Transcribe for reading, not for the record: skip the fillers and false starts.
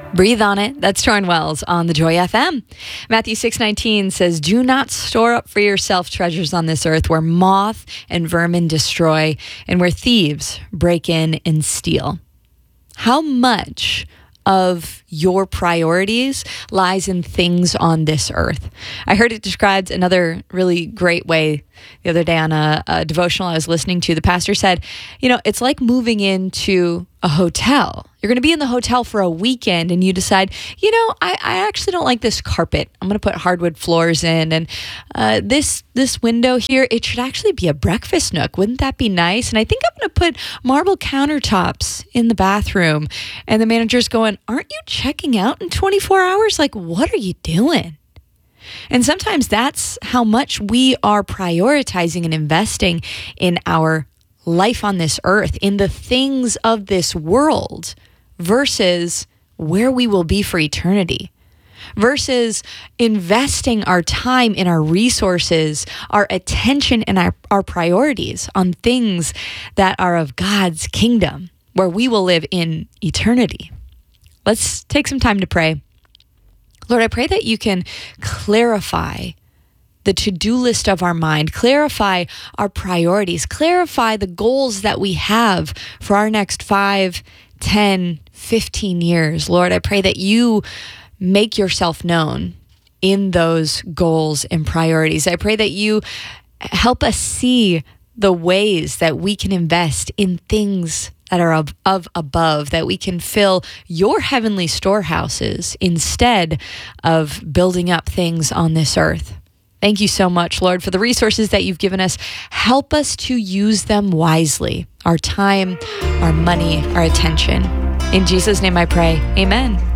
Breathe on it. That's Torrin Wells on the Joy FM. Matthew 6:19 says, "Do not store up for yourself treasures on this earth where moth and vermin destroy and where thieves break in and steal." How much of your priorities lies in things on this earth? I heard it described another really great way the other day on a devotional I was listening to. The pastor said, it's like moving into a hotel. You're going to be in the hotel for a weekend and you decide, I actually don't like this carpet. I'm going to put hardwood floors in, and this window here, it should actually be a breakfast nook. Wouldn't that be nice? And I think I'm going to put marble countertops in the bathroom. And the manager's going, "Aren't you checking out in 24 hours? Like, what are you doing?" And sometimes that's how much we are prioritizing and investing in our life on this earth, in the things of this world, versus where we will be for eternity, versus investing our time and our resources, our attention and our priorities on things that are of God's kingdom, where we will live in eternity. Let's take some time to pray. Lord, I pray that you can clarify the to-do list of our mind, clarify our priorities, clarify the goals that we have for our next 5, 10, 15 years. Lord, I pray that you make yourself known in those goals and priorities. I pray that you help us see the ways that we can invest in things that are of above, that we can fill your heavenly storehouses instead of building up things on this earth. Thank you so much, Lord, for the resources that you've given us. Help us to use them wisely, our time, our money, our attention. In Jesus' name I pray, amen.